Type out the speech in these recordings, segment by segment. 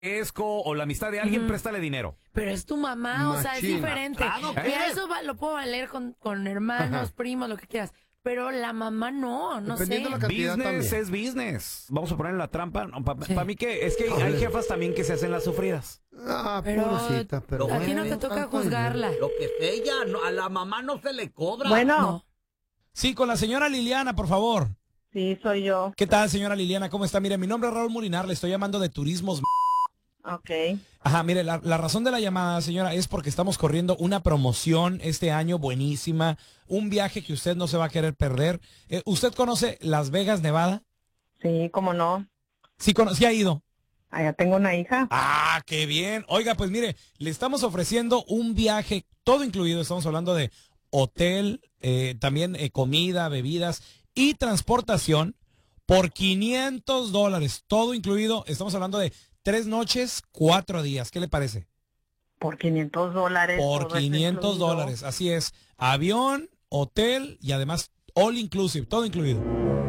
o la amistad de alguien, préstale dinero. Pero es tu mamá, o sea, es diferente. Y a eso lo puedo valer con hermanos, primos, lo que quieras. Pero la mamá no Dependiendo sé. de la cantidad Business también. es business. Vamos a poner en la trampa. No, Sí. Para mí que es que hay jefas también que se hacen las sufridas. Pero Pobrecita, pero a ti no te bueno, toca tanto juzgarla. Lo que sea ella, no, a la mamá no se le cobra. Bueno, No. Sí, con la señora Liliana, por favor. sí, soy yo. ¿Qué tal, señora Liliana? ¿Cómo está? Mire, mi nombre es Raúl Molinar, le estoy llamando de Turismos. Ok. Ajá, mire, la razón de la llamada, señora, es porque estamos corriendo una promoción este año buenísima, un viaje que usted no se va a querer perder. ¿Usted conoce Las Vegas, Nevada? Sí, cómo no. Sí, sí ha ido. Allá tengo una hija. Ah, qué bien. Oiga, pues mire, le estamos ofreciendo un viaje, todo incluido, estamos hablando de hotel, también comida, bebidas y transportación por $500, todo incluido, estamos hablando de 3 noches, 4 días. ¿Qué le parece? Por $500. Por todo eso incluido. $500, así es. Avión, hotel y además all inclusive, todo incluido.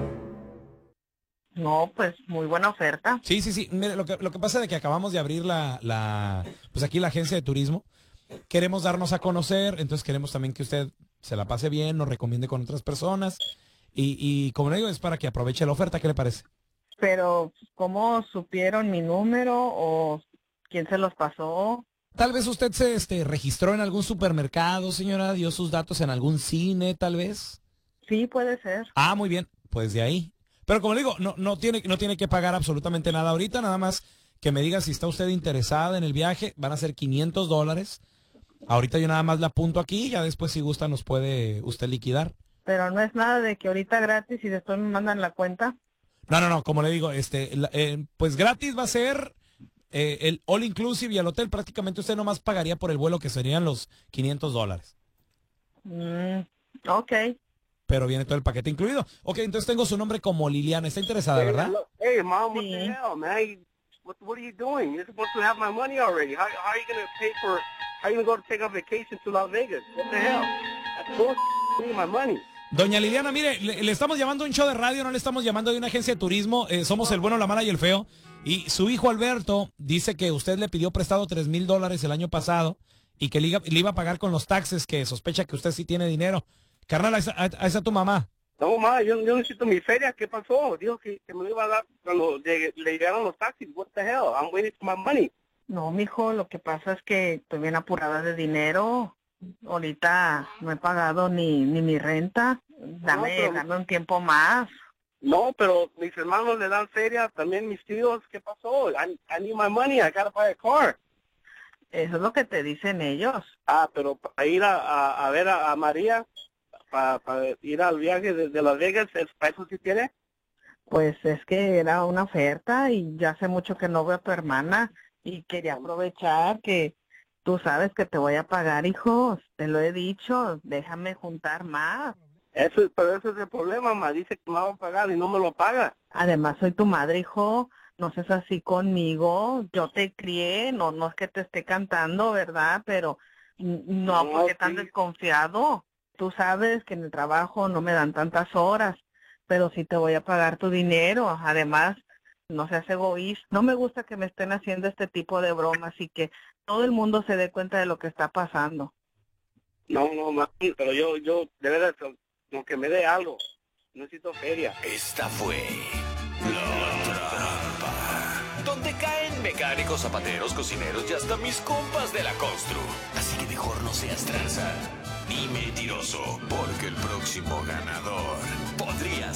No, pues muy buena oferta. Sí, sí, sí. Mire, lo que pasa es de que acabamos de abrir pues aquí la agencia de turismo. Queremos darnos a conocer, entonces queremos también que usted se la pase bien, nos recomiende con otras personas. Y como le digo, es para que aproveche la oferta. ¿Qué le parece? Pero, ¿cómo supieron mi número o quién se los pasó? Tal vez usted se registró en algún supermercado, señora, dio sus datos en algún cine, tal vez. Sí, puede ser. Ah, muy bien, pues de ahí. Pero como le digo, no tiene que pagar absolutamente nada ahorita, nada más que me diga si está usted interesada en el viaje, van a ser $500. Ahorita yo nada más la apunto aquí, ya después si gusta nos puede usted liquidar. Pero no es nada de que ahorita gratis y después me mandan la cuenta. No, como le digo, pues gratis va a ser el all inclusive y el hotel, prácticamente usted nomás pagaría por el vuelo que serían los $500. Ok. Pero viene todo el paquete incluido. Ok, entonces tengo su nombre como Liliana, está interesada, ¿verdad? Hey, Mom, what Sí. the hell, man? What are you doing? You're supposed to have my money already. How are you going to pay for, how are you going to go to take a vacation to Las Vegas? What the hell? That's bullshit. I need my money. Doña Liliana, mire, le estamos llamando a un show de radio, no le estamos llamando de una agencia de turismo, somos el bueno, la mala y el feo. Y su hijo Alberto dice que usted le pidió prestado $3,000 el año pasado y que le iba a pagar con los taxes, que sospecha que usted sí tiene dinero. Carnal, a esa tu mamá. No, ma, yo necesito mi feria. ¿Qué pasó? Dijo que me lo iba a dar cuando le llegaron los taxis. What the hell? I'm waiting for my money. No, mijo, lo que pasa es que estoy bien apurada de dinero. Ahorita no he pagado ni mi renta. Dame un tiempo más. No, pero mis hermanos le dan feria, también mis tíos. ¿Qué pasó? I need my money. I gotta buy a car. Eso es lo que te dicen ellos. Ah, pero para ir a ver a María, para ir al viaje de Las Vegas, ¿para eso sí tiene? Pues es que era una oferta y ya hace mucho que no veo a tu hermana y quería aprovechar que tú sabes que te voy a pagar, hijos. Te lo he dicho, déjame juntar más. Pero eso es el problema, ma. Dice que me va a pagar y no me lo paga. Además, soy tu madre, hijo. No seas así conmigo. Yo te crié, no es que te esté cantando, ¿verdad? Pero no, porque tan desconfiado. Tú sabes que en el trabajo no me dan tantas horas, pero sí te voy a pagar tu dinero. Además, no seas egoísta. No me gusta que me estén haciendo este tipo de bromas y que todo el mundo se dé cuenta de lo que está pasando. No, ma, pero yo, de verdad, como que me dé algo. Necesito feria. Esta fue La Trampa, donde caen mecánicos, zapateros, cocineros y hasta mis compas de la constru. Así que mejor no seas tranza ni mentiroso, porque el próximo ganador podría